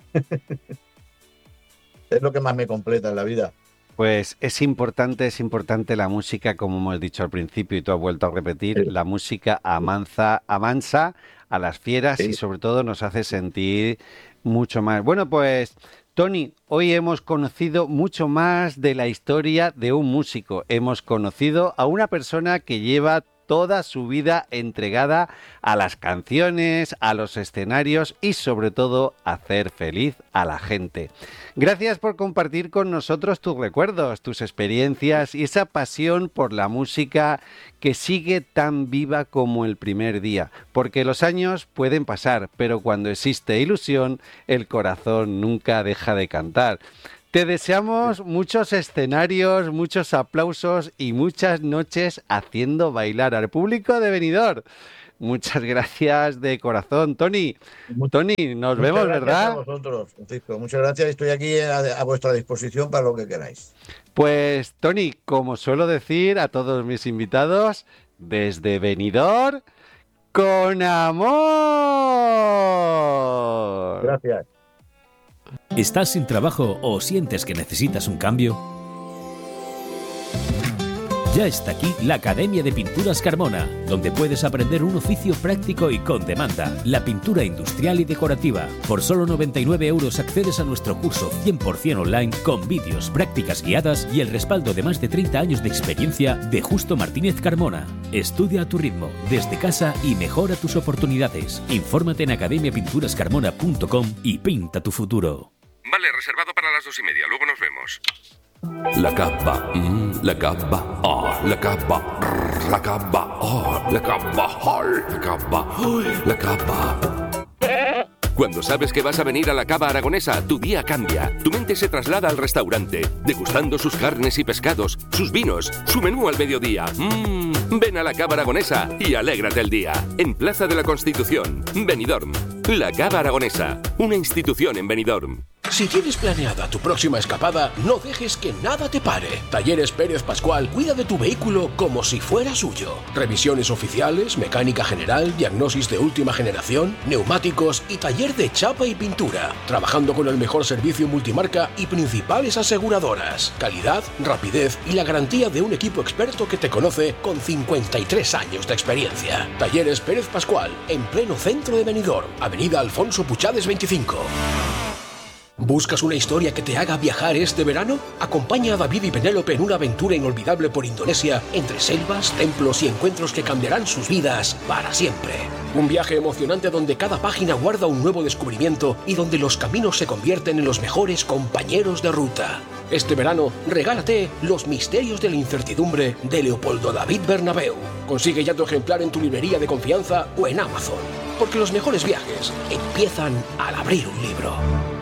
Es lo que más me completa en la vida. Pues es importante, es importante la música, como hemos dicho al principio y tú has vuelto a repetir, Sí, la música amansa, amansa a las fieras y sí. sobre todo nos hace sentir mucho más. Bueno, pues Tony, hoy hemos conocido mucho más de la historia de un músico. Hemos conocido a una persona que lleva toda su vida entregada a las canciones, a los escenarios y sobre todo a hacer feliz a la gente. Gracias por compartir con nosotros tus recuerdos, tus experiencias y esa pasión por la música que sigue tan viva como el primer día, porque los años pueden pasar, pero cuando existe ilusión, el corazón nunca deja de cantar. Te deseamos muchos escenarios, muchos aplausos y muchas noches haciendo bailar al público de Benidorm. Muchas gracias de corazón, Tony. Tony, nos Muchas vemos, gracias ¿verdad? a vosotros, Francisco. Muchas gracias. Estoy aquí a, a vuestra disposición para lo que queráis. Pues, Tony, como suelo decir a todos mis invitados, desde Benidorm, con amor. Gracias. ¿Estás sin trabajo o sientes que necesitas un cambio? Ya está aquí la Academia de Pinturas Carmona, donde puedes aprender un oficio práctico y con demanda, la pintura industrial y decorativa. Por solo noventa y nueve euros accedes a nuestro curso cien por ciento online con vídeos, prácticas guiadas y el respaldo de más de treinta años de experiencia de Justo Martínez Carmona. Estudia a tu ritmo, desde casa y mejora tus oportunidades. Infórmate en academia pinturas carmona punto com y pinta tu futuro. Vale, reservado para las dos y media. Luego nos vemos. La cava, mm, la cava, oh, la cava, rrr, la cava, oh, la cava, oh, la cava, oh, la cava. Cuando sabes que vas a venir a la Cava Aragonesa, tu día cambia. Tu mente se traslada al restaurante, degustando sus carnes y pescados, sus vinos, su menú al mediodía. Mmm, ven a la Cava Aragonesa y alégrate el día. En Plaza de la Constitución, Benidorm. La Cava Aragonesa, una institución en Benidorm. Si tienes planeada tu próxima escapada, no dejes que nada te pare. Talleres Pérez Pascual cuida de tu vehículo como si fuera suyo. Revisiones oficiales, mecánica general, diagnosis de última generación, neumáticos y taller de chapa y pintura. Trabajando con el mejor servicio multimarca y principales aseguradoras. Calidad, rapidez y la garantía de un equipo experto que te conoce con cincuenta y tres años de experiencia. Talleres Pérez Pascual, en pleno centro de Benidorm, Avenida Alfonso Puchades veinticinco. ¿Buscas una historia que te haga viajar este verano? Acompaña a David y Penélope en una aventura inolvidable por Indonesia, entre selvas, templos y encuentros que cambiarán sus vidas para siempre. Un viaje emocionante donde cada página guarda un nuevo descubrimiento y donde los caminos se convierten en los mejores compañeros de ruta. Este verano, regálate Los misterios de la incertidumbre de Leopoldo David Bernabeu. Consigue ya tu ejemplar en tu librería de confianza o en Amazon. Porque los mejores viajes empiezan al abrir un libro.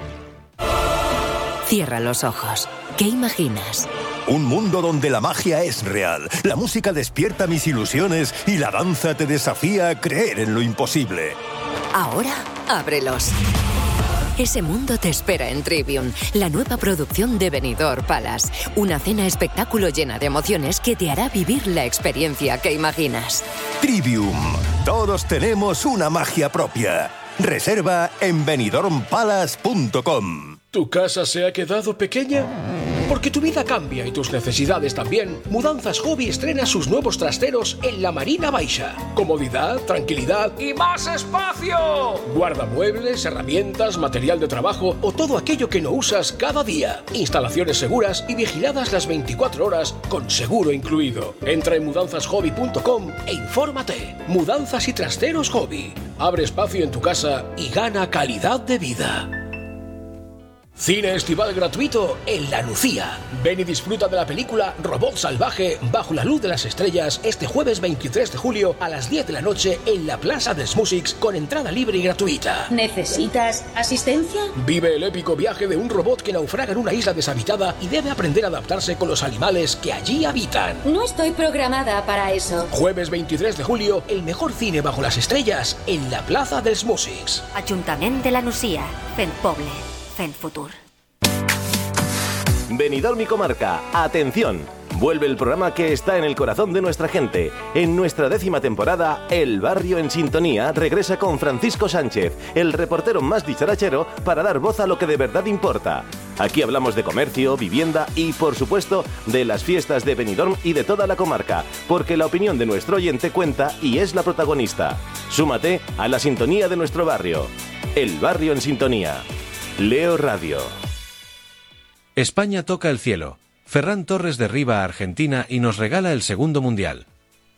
Cierra los ojos. ¿Qué imaginas? Un mundo donde la magia es real, la música despierta mis ilusiones y la danza te desafía a creer en lo imposible. Ahora, ábrelos. Ese mundo te espera en Trivium, la nueva producción de Benidorm Palace. Una cena espectáculo llena de emociones que te hará vivir la experiencia que imaginas. Trivium. Todos tenemos una magia propia. Reserva en benidorm palace punto com. ¿Tu casa se ha quedado pequeña? Porque tu vida cambia y tus necesidades también. Mudanzas Hobby estrena sus nuevos trasteros en la Marina Baixa. Comodidad, tranquilidad y más espacio. Guarda muebles, herramientas, material de trabajo o todo aquello que no usas cada día. Instalaciones seguras y vigiladas las veinticuatro horas con seguro incluido. Entra en mudanzas hobby punto com e infórmate. Mudanzas y trasteros Hobby. Abre espacio en tu casa y gana calidad de vida. Cine estival gratuito en La Lucía. Ven y disfruta de la película Robot Salvaje bajo la luz de las estrellas este jueves veintitrés de julio a las diez de la noche en la Plaza dels Músics con entrada libre y gratuita. ¿Necesitas asistencia? Vive el épico viaje de un robot que naufraga en una isla deshabitada y debe aprender a adaptarse con los animales que allí habitan. No estoy programada para eso. Jueves veintitrés de julio, el mejor cine bajo las estrellas en la Plaza dels Músics. Ajuntament de La Nucia, fent poble, fent futur. Benidorm y Comarca, atención. Vuelve el programa que está en el corazón de nuestra gente. En nuestra décima temporada, El Barrio en Sintonía regresa con Francisco Sánchez, el reportero más dicharachero, para dar voz a lo que de verdad importa. Aquí hablamos de comercio, vivienda y, por supuesto, de las fiestas de Benidorm y de toda la comarca, porque la opinión de nuestro oyente cuenta y es la protagonista. Súmate a la sintonía de nuestro barrio. El Barrio en Sintonía. Leo Radio. España toca el cielo. Ferran Torres derriba a Argentina y nos regala el segundo mundial.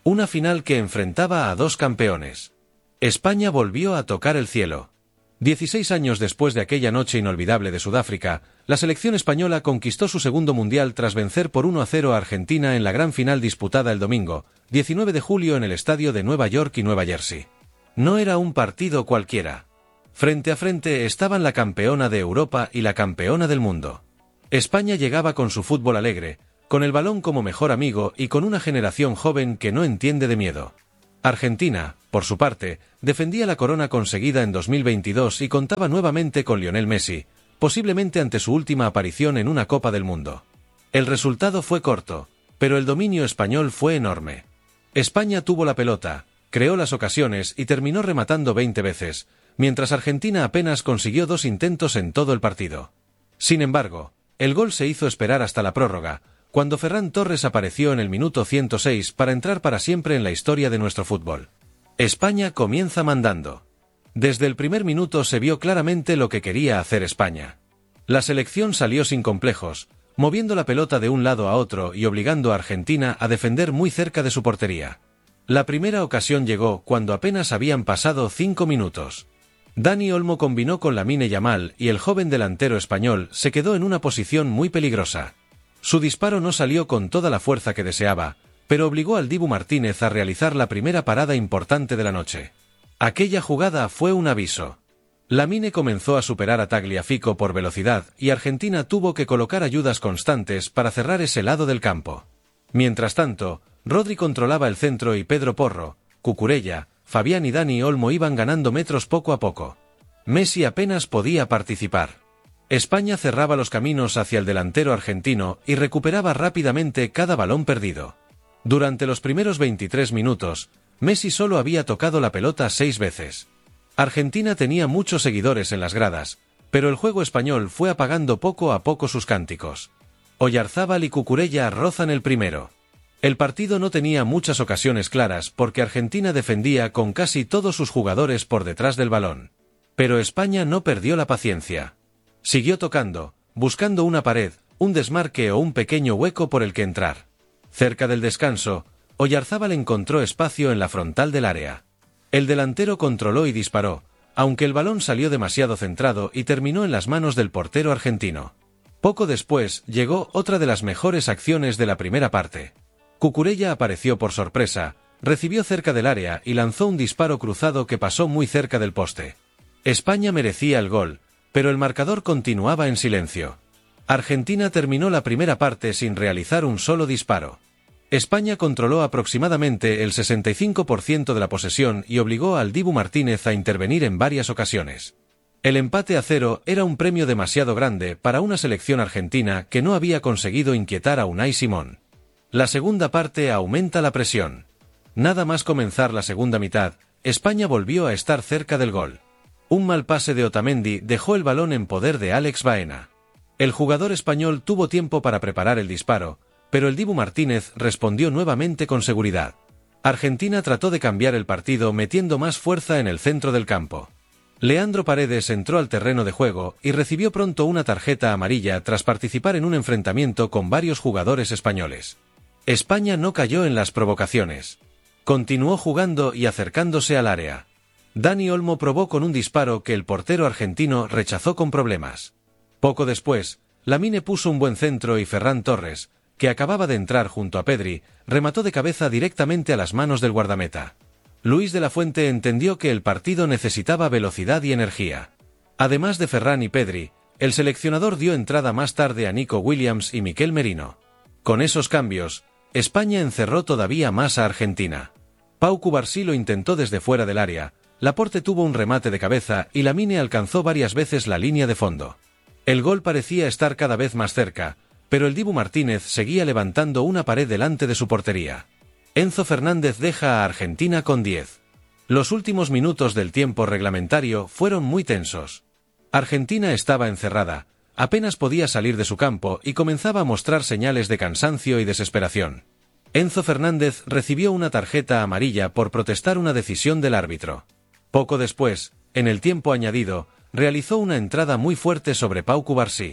Una final que enfrentaba a dos campeones. España volvió a tocar el cielo. Dieciséis años después de aquella noche inolvidable de Sudáfrica, la selección española conquistó su segundo mundial tras vencer por uno a cero a Argentina en la gran final disputada el domingo, diecinueve de julio en el estadio de Nueva York y Nueva Jersey. No era un partido cualquiera. Frente a frente estaban la campeona de Europa y la campeona del mundo. España llegaba con su fútbol alegre, con el balón como mejor amigo y con una generación joven que no entiende de miedo. Argentina, por su parte, defendía la corona conseguida en dos mil veintidós y contaba nuevamente con Lionel Messi, posiblemente ante su última aparición en una Copa del Mundo. El resultado fue corto, pero el dominio español fue enorme. España tuvo la pelota, creó las ocasiones y terminó rematando veinte veces, mientras Argentina apenas consiguió dos intentos en todo el partido. Sin embargo, el gol se hizo esperar hasta la prórroga, cuando Ferran Torres apareció en el minuto ciento seis para entrar para siempre en la historia de nuestro fútbol. España comienza mandando. Desde el primer minuto se vio claramente lo que quería hacer España. La selección salió sin complejos, moviendo la pelota de un lado a otro y obligando a Argentina a defender muy cerca de su portería. La primera ocasión llegó cuando apenas habían pasado cinco minutos. Dani Olmo combinó con Lamine Yamal y el joven delantero español se quedó en una posición muy peligrosa. Su disparo no salió con toda la fuerza que deseaba, pero obligó al Dibu Martínez a realizar la primera parada importante de la noche. Aquella jugada fue un aviso. Lamine comenzó a superar a Tagliafico por velocidad y Argentina tuvo que colocar ayudas constantes para cerrar ese lado del campo. Mientras tanto, Rodri controlaba el centro y Pedro Porro, Cucurella, Fabián y Dani Olmo iban ganando metros poco a poco. Messi apenas podía participar. España cerraba los caminos hacia el delantero argentino y recuperaba rápidamente cada balón perdido. Durante los primeros veintitrés minutos, Messi solo había tocado la pelota seis veces. Argentina tenía muchos seguidores en las gradas, pero el juego español fue apagando poco a poco sus cánticos. Oyarzábal y Cucurella rozan el primero. El partido no tenía muchas ocasiones claras porque Argentina defendía con casi todos sus jugadores por detrás del balón. Pero España no perdió la paciencia. Siguió tocando, buscando una pared, un desmarque o un pequeño hueco por el que entrar. Cerca del descanso, Oyarzábal encontró espacio en la frontal del área. El delantero controló y disparó, aunque el balón salió demasiado centrado y terminó en las manos del portero argentino. Poco después llegó otra de las mejores acciones de la primera parte. Cucurella apareció por sorpresa, recibió cerca del área y lanzó un disparo cruzado que pasó muy cerca del poste. España merecía el gol, pero el marcador continuaba en silencio. Argentina terminó la primera parte sin realizar un solo disparo. España controló aproximadamente el sesenta y cinco por ciento de la posesión y obligó al Dibu Martínez a intervenir en varias ocasiones. El empate a cero era un premio demasiado grande para una selección argentina que no había conseguido inquietar a Unai Simón. La segunda parte aumenta la presión. Nada más comenzar la segunda mitad, España volvió a estar cerca del gol. Un mal pase de Otamendi dejó el balón en poder de Alex Baena. El jugador español tuvo tiempo para preparar el disparo, pero el Dibu Martínez respondió nuevamente con seguridad. Argentina trató de cambiar el partido metiendo más fuerza en el centro del campo. Leandro Paredes entró al terreno de juego y recibió pronto una tarjeta amarilla tras participar en un enfrentamiento con varios jugadores españoles. España no cayó en las provocaciones. Continuó jugando y acercándose al área. Dani Olmo probó con un disparo que el portero argentino rechazó con problemas. Poco después, Lamine puso un buen centro y Ferran Torres, que acababa de entrar junto a Pedri, remató de cabeza directamente a las manos del guardameta. Luis de la Fuente entendió que el partido necesitaba velocidad y energía. Además de Ferran y Pedri, el seleccionador dio entrada más tarde a Nico Williams y Mikel Merino. Con esos cambios, España encerró todavía más a Argentina. Pau Cubarsí lo intentó desde fuera del área, Laporte tuvo un remate de cabeza y Lamine alcanzó varias veces la línea de fondo. El gol parecía estar cada vez más cerca, pero el Dibu Martínez seguía levantando una pared delante de su portería. Enzo Fernández deja a Argentina con diez. Los últimos minutos del tiempo reglamentario fueron muy tensos. Argentina estaba encerrada, apenas podía salir de su campo y comenzaba a mostrar señales de cansancio y desesperación. Enzo Fernández recibió una tarjeta amarilla por protestar una decisión del árbitro. Poco después, en el tiempo añadido, realizó una entrada muy fuerte sobre Pau Cubarsí.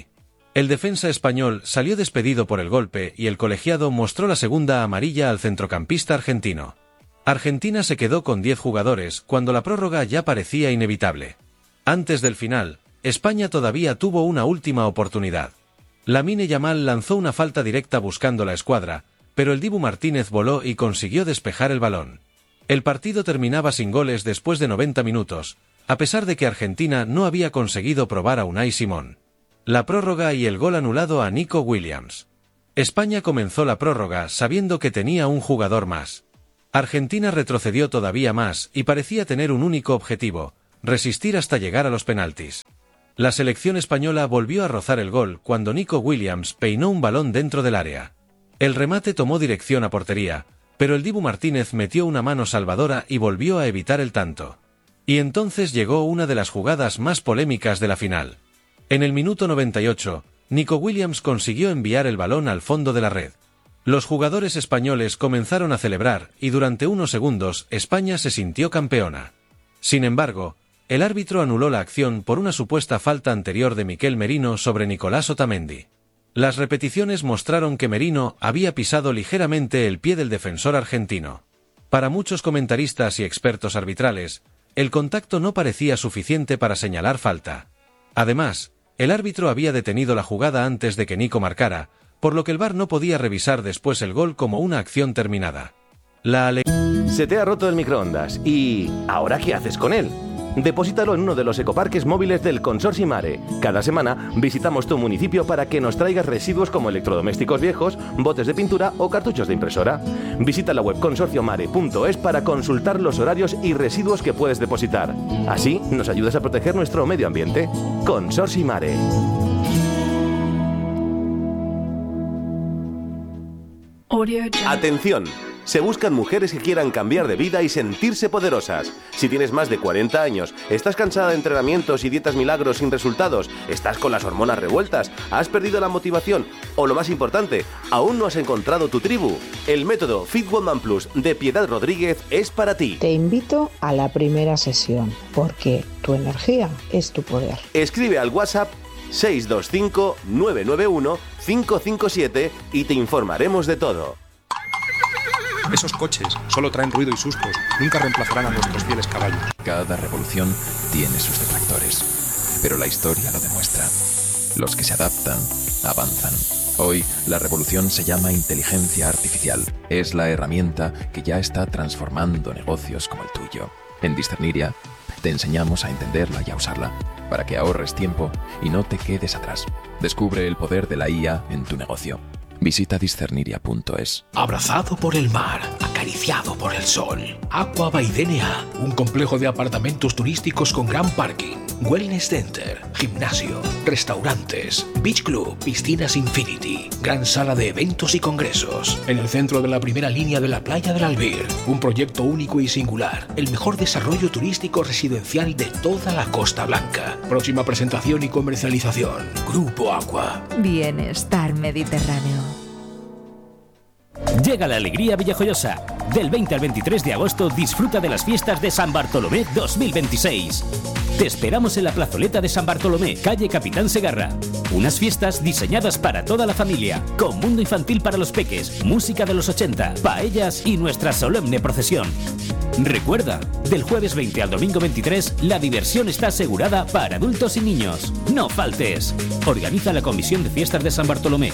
El defensa español salió despedido por el golpe y el colegiado mostró la segunda amarilla al centrocampista argentino. Argentina se quedó con diez jugadores cuando la prórroga ya parecía inevitable. Antes del final, España todavía tuvo una última oportunidad. Lamine Yamal lanzó una falta directa buscando la escuadra, pero el Dibu Martínez voló y consiguió despejar el balón. El partido terminaba sin goles después de noventa minutos, a pesar de que Argentina no había conseguido probar a Unai Simón. La prórroga y el gol anulado a Nico Williams. España comenzó la prórroga sabiendo que tenía un jugador más. Argentina retrocedió todavía más y parecía tener un único objetivo, resistir hasta llegar a los penaltis. La selección española volvió a rozar el gol cuando Nico Williams peinó un balón dentro del área. El remate tomó dirección a portería, pero el Dibu Martínez metió una mano salvadora y volvió a evitar el tanto. Y entonces llegó una de las jugadas más polémicas de la final. En el minuto noventa y ocho, Nico Williams consiguió enviar el balón al fondo de la red. Los jugadores españoles comenzaron a celebrar y durante unos segundos España se sintió campeona. Sin embargo, el árbitro anuló la acción por una supuesta falta anterior de Miquel Merino sobre Nicolás Otamendi. Las repeticiones mostraron que Merino había pisado ligeramente el pie del defensor argentino. Para muchos comentaristas y expertos arbitrales, el contacto no parecía suficiente para señalar falta. Además, el árbitro había detenido la jugada antes de que Nico marcara, por lo que el V A R no podía revisar después el gol como una acción terminada. La ale- Se te ha roto el microondas y... ¿ahora qué haces con él? Deposítalo en uno de los ecoparques móviles del Consorcio Mare. Cada semana visitamos tu municipio para que nos traigas residuos como electrodomésticos viejos, botes de pintura o cartuchos de impresora. Visita la web consorcio mare punto es para consultar los horarios y residuos que puedes depositar. Así nos ayudas a proteger nuestro medio ambiente. Consorcio Mare. Atención. Se buscan mujeres que quieran cambiar de vida y sentirse poderosas. Si tienes más de cuarenta años, estás cansada de entrenamientos y dietas milagros sin resultados, estás con las hormonas revueltas, has perdido la motivación o, lo más importante, aún no has encontrado tu tribu, el método Fit Woman Plus de Piedad Rodríguez es para ti. Te invito a la primera sesión, porque tu energía es tu poder. Escribe al WhatsApp seis dos cinco nueve nueve uno cinco cinco siete y te informaremos de todo. Esos coches solo traen ruido y sustos, nunca reemplazarán a nuestros fieles caballos. Cada revolución tiene sus detractores, pero la historia lo demuestra. Los que se adaptan, avanzan. Hoy, la revolución se llama inteligencia artificial. Es la herramienta que ya está transformando negocios como el tuyo. En Discerniria, te enseñamos a entenderla y a usarla, para que ahorres tiempo y no te quedes atrás. Descubre el poder de la I A en tu negocio. Visita discerniria punto es. Abrazado por el mar, acariciado por el sol. Aqua by D N A, un complejo de apartamentos turísticos con gran parking, wellness center, gimnasio, restaurantes, beach club, piscinas infinity, gran sala de eventos y congresos. En el centro de la primera línea de la playa del Albir, un proyecto único y singular, el mejor desarrollo turístico residencial de toda la Costa Blanca. Próxima presentación y comercialización, Grupo Aqua. Bienestar Mediterráneo. Llega la alegría villajoyosa. Del veinte al veintitrés de agosto disfruta de las fiestas de San Bartolomé dos mil veintiséis. Te esperamos en la plazoleta de San Bartolomé, calle Capitán Segarra. Unas fiestas diseñadas para toda la familia, con mundo infantil para los peques, música de los ochenta, paellas y nuestra solemne procesión. Recuerda, del jueves veinte al domingo veintitrés, la diversión está asegurada para adultos y niños. No faltes. Organiza la Comisión de Fiestas de San Bartolomé.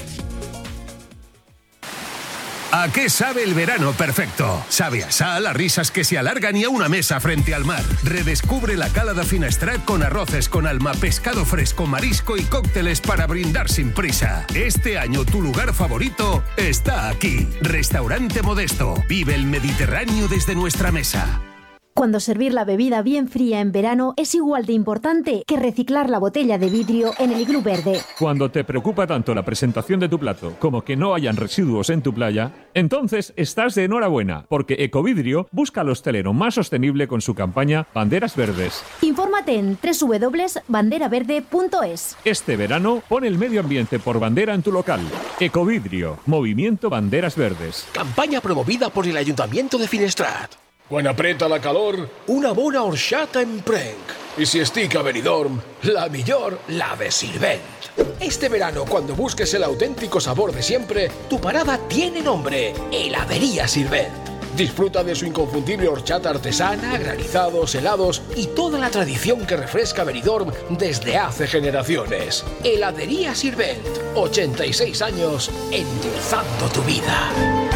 ¿A qué sabe el verano perfecto? Sabe a sal, a risas que se alargan y a una mesa frente al mar. Redescubre la cala de Finestrat con arroces con alma, pescado fresco, marisco y cócteles para brindar sin prisa. Este año tu lugar favorito está aquí. Restaurante Modesto. Vive el Mediterráneo desde nuestra mesa. Cuando servir la bebida bien fría en verano es igual de importante que reciclar la botella de vidrio en el iglú verde. Cuando te preocupa tanto la presentación de tu plato como que no hayan residuos en tu playa, entonces estás de enhorabuena, porque Ecovidrio busca al hostelero más sostenible con su campaña Banderas Verdes. Infórmate en doble u doble u doble u punto bandera verde punto es. Este verano pon el medio ambiente por bandera en tu local. Ecovidrio, Movimiento Banderas Verdes. Campaña promovida por el Ayuntamiento de Finestrat. Quan aprieta la calor, una bona orxata en prenc. I si estic a Benidorm, la millor, la de Sirvent. Este verano, cuando busques el auténtico sabor de siempre, tu parada tiene nombre: Heladería Sirvent. Disfruta de su inconfundible horchata artesana, granizados, helados y toda la tradición que refresca Benidorm desde hace generaciones. Heladería Sirvent, ochenta y seis años endulzando tu vida.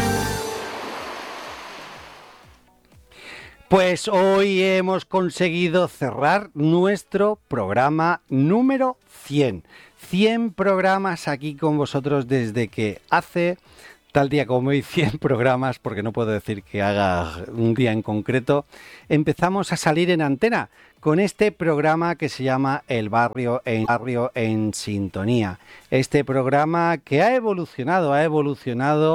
Pues hoy hemos conseguido cerrar nuestro programa número cien. cien programas aquí con vosotros desde que hace, tal día como hoy, cien programas, porque no puedo decir que haga un día en concreto, empezamos a salir en antena con este programa que se llama El Barrio en, Barrio en Sintonía. Este programa que ha evolucionado, ha evolucionado